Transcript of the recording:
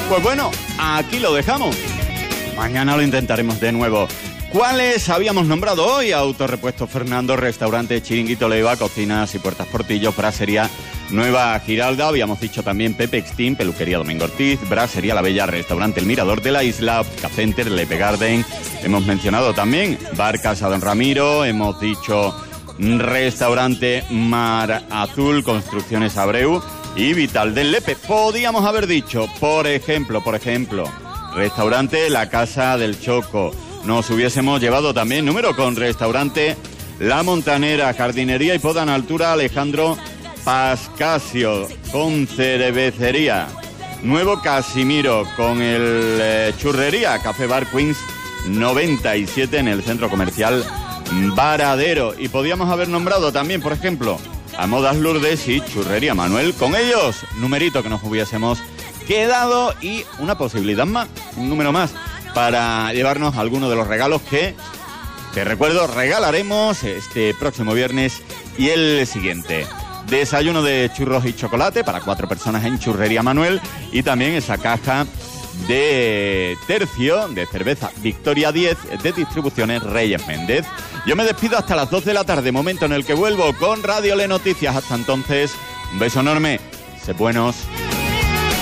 Pues bueno, aquí lo dejamos. Mañana lo intentaremos de nuevo. ¿Cuáles habíamos nombrado hoy? Autorepuesto Fernando, restaurante Chiringuito Leiva, cocinas y puertas Portillo, brasería Nueva Giralda. Habíamos dicho también Pepe Extin, peluquería Domingo Ortiz, brasería La Bella, restaurante El Mirador de la Isla, Center, Lepe Garden. Hemos mencionado también Bar Casa Don Ramiro. Hemos dicho restaurante Mar Azul, Construcciones Abreu y Vital del Lepe. Podíamos haber dicho, por ejemplo, restaurante La Casa del Choco. Nos hubiésemos llevado también número con restaurante La Montanera, jardinería y poda en altura Alejandro Pascasio, con cervecería Nuevo Casimiro, con el churrería Café Bar Queens 97 en el centro comercial Varadero. Y podíamos haber nombrado también, por ejemplo, a Modas Lourdes y Churrería Manuel. Con ellos, numerito que nos hubiésemos quedado y una posibilidad más, un número más, para llevarnos alguno de los regalos que, te recuerdo, regalaremos este próximo viernes y el siguiente. Desayuno de churros y chocolate para 4 personas en Churrería Manuel y también esa caja de tercio de cerveza Victoria 10 de distribuciones Reyes Méndez. Yo me despido hasta las 2 de la tarde, momento en el que vuelvo con Radio Le Noticias. Hasta entonces, un beso enorme, sed buenos.